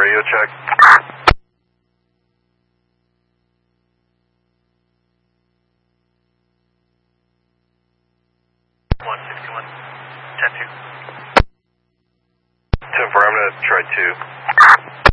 radio check. 161, 10-2. 10-4, I'm going to try 2.